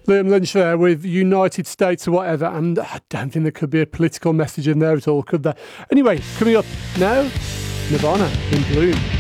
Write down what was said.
Liam Lynch there with United States or whatever, and I don't think there could be a political message in there at all, could there? Anyway, coming up now, Nirvana in Bloom.